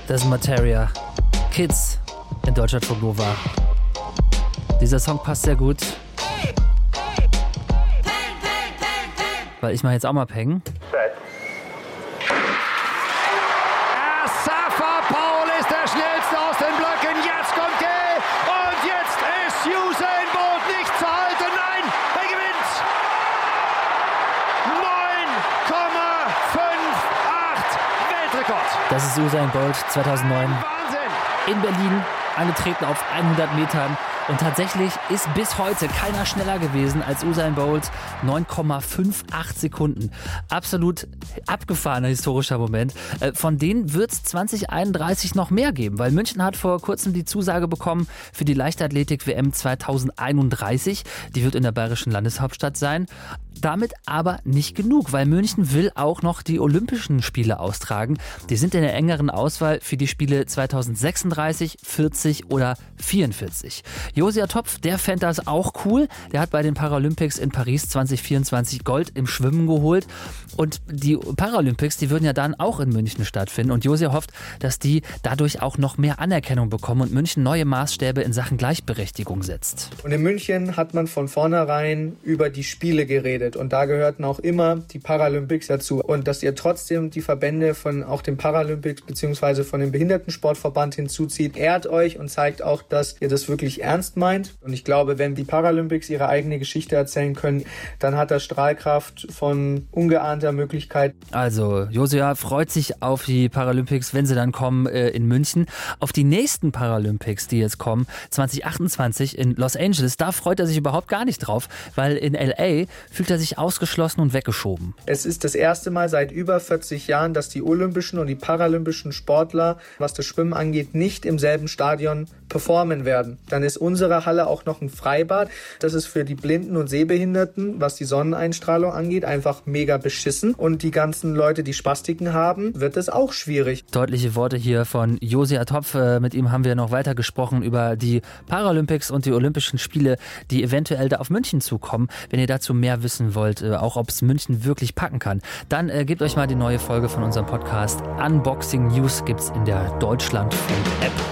Das ist Materia. Kids in Deutschlandfunk Nova. Dieser Song passt sehr gut. Weil ich mache jetzt auch mal Peng. Safa Paul ist der Schnellste aus den Blöcken. Jetzt kommt er. Und jetzt ist Usain Bolt nicht zu halten. Nein, er gewinnt. 9,58 Weltrekord. Das ist Usain Bolt 2009 Wahnsinn. in Berlin, angetreten auf 100 Metern. Und tatsächlich ist bis heute keiner schneller gewesen als Usain Bolt. 9,58 Sekunden. Absolut abgefahrener historischer Moment. Von denen wird es 2031 noch mehr geben, weil München hat vor kurzem die Zusage bekommen für die Leichtathletik-WM 2031. Die wird in der bayerischen Landeshauptstadt sein. Damit aber nicht genug, weil München will auch noch die Olympischen Spiele austragen. Die sind in der engeren Auswahl für die Spiele 2036, 40 oder 44. Josia Topf, der fand das auch cool. Der hat bei den Paralympics in Paris 2024 Gold im Schwimmen geholt. Und die Paralympics, die würden ja dann auch in München stattfinden. Und Josia hofft, dass die dadurch auch noch mehr Anerkennung bekommen und München neue Maßstäbe in Sachen Gleichberechtigung setzt. Und in München hat man von vornherein über die Spiele geredet. Und da gehörten auch immer die Paralympics dazu. Und dass ihr trotzdem die Verbände von auch den Paralympics bzw. von dem Behindertensportverband hinzuzieht, ehrt euch und zeigt auch, dass ihr das wirklich ernst meint. Und ich glaube, wenn die Paralympics ihre eigene Geschichte erzählen können, dann hat das Strahlkraft von ungeahnter Möglichkeit. Also, Josia freut sich auf die Paralympics, wenn sie dann kommen in München. Auf die nächsten Paralympics, die jetzt kommen, 2028 in Los Angeles, da freut er sich überhaupt gar nicht drauf, weil in L.A. fühlt er sich ausgeschlossen und weggeschoben. Es ist das erste Mal seit über 40 Jahren, dass die olympischen und die paralympischen Sportler, was das Schwimmen angeht, nicht im selben Stadion performen werden. Dann ist unsere Halle auch noch ein Freibad. Das ist für die Blinden und Sehbehinderten, was die Sonneneinstrahlung angeht, einfach mega beschissen. Und die ganzen Leute, die Spastiken haben, wird es auch schwierig. Deutliche Worte hier von Josia Topf. Mit ihm haben wir noch weiter gesprochen über die Paralympics und die Olympischen Spiele, die eventuell da auf München zukommen. Wenn ihr dazu mehr wissen wollt, auch ob es München wirklich packen kann, dann gebt euch mal die neue Folge von unserem Podcast. Unboxing News gibt's in der Deutschlandfunk-App.